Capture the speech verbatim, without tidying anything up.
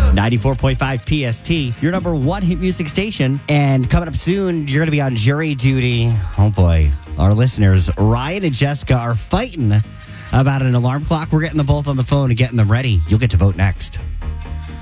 ninety-four point five P S T, your number one hit music station. And coming up soon, you're going to be on jury duty. Oh boy, our listeners, Ryan and Jessica, are fighting about an alarm clock. We're getting them both on the phone and getting them ready. You'll get to vote next.